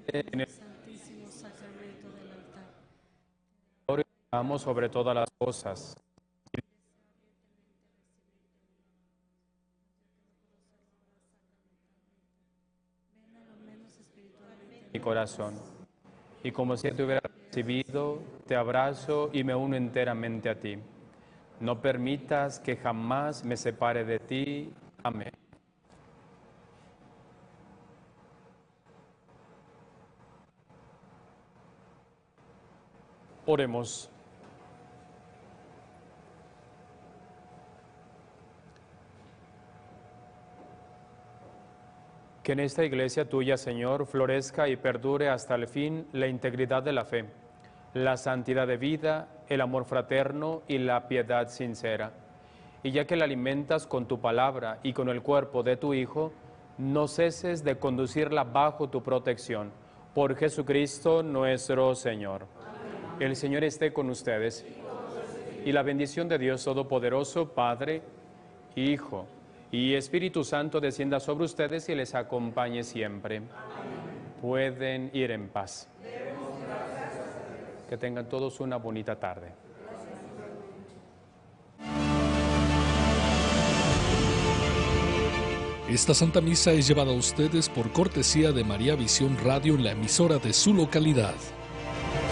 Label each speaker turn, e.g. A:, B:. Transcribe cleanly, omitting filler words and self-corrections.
A: en el
B: santísimo sacramento del altar.
A: oramos sobre todas las cosas.
B: Ven a lo menos espiritualmente
A: Mi corazón. Y como si te hubiera recibido, te abrazo y me uno enteramente a ti. No permitas que jamás me separe de ti. Amén. Oremos. Que en esta iglesia tuya, Señor, florezca y perdure hasta el fin la integridad de la fe, la santidad de vida, el amor fraterno y la piedad sincera. Y ya que la alimentas con tu palabra y con el cuerpo de tu Hijo, no ceses de conducirla bajo tu protección. Por Jesucristo nuestro Señor. Amén. El Señor esté con ustedes. Y la bendición de Dios Todopoderoso, Padre, Hijo y Espíritu Santo descienda sobre ustedes y les acompañe siempre. Amén. Pueden ir en paz. Que tengan todos una bonita tarde.
C: Esta Santa Misa es llevada a ustedes por cortesía de María Visión Radio en la emisora de su localidad.